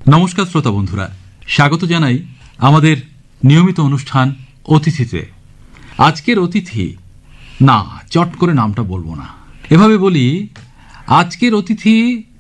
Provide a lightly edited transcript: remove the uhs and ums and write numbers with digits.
নমস্কার শ্রোতা বন্ধুরা, স্বাগত জানাই আমাদের নিয়মিত অনুষ্ঠান অতিথিতে। আজকের অতিথি, না চট করে নামটা বলবো না, এভাবে বলি, আজকের অতিথি